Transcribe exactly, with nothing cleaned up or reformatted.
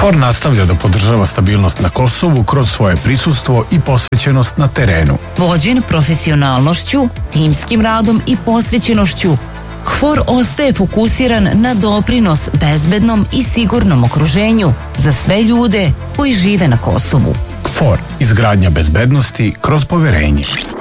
KFOR nastavlja da podržava stabilnost na Kosovu kroz svoje prisustvo i posvećenost na terenu. Vođen profesionalnošću, timskim radom i posvećenošću, KFOR ostaje fokusiran na doprinos bezbednom i sigurnom okruženju za sve ljude koji žive na Kosovu. KFOR, izgradnja bezbednosti kroz poverenje.